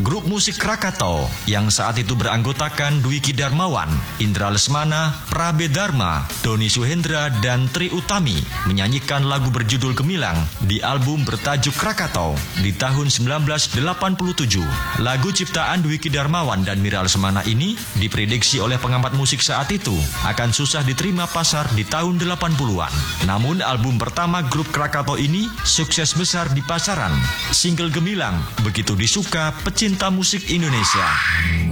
Grup musik Krakatau yang saat itu beranggotakan Dwiki Darmawan, Indra Lesmana, Prabe Dharma, Doni Suhendra, dan Tri Utami menyanyikan lagu berjudul Gemilang di album bertajuk Krakatau di tahun 1987. Lagu ciptaan Dwiki Darmawan dan Mira Lesmana ini diprediksi oleh pengamat musik saat itu akan susah diterima pasar di tahun 80-an. Namun album pertama grup Krakatau ini sukses besar di pasaran. Single Gemilang begitu disuka pecinta musik Indonesia.